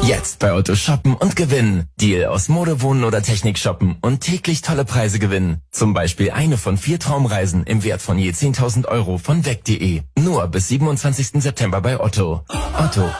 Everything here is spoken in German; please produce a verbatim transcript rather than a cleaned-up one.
Jetzt bei Otto shoppen und gewinnen. Deal aus Mode, Wohnen oder Technik shoppen und täglich tolle Preise gewinnen. Zum Beispiel eine von vier Traumreisen im Wert von je zehntausend Euro von weg punkt de. Nur bis siebenundzwanzigsten September bei Otto. Otto.